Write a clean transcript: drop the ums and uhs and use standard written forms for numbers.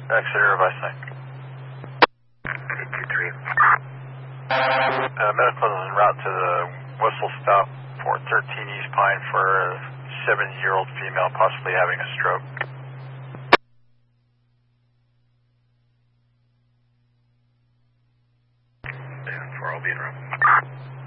Exeter, Vice 823. Medical is en route to the Whistle stop for 13 East Pine for a 70-year-old female possibly having a stroke. And 4 will be en route.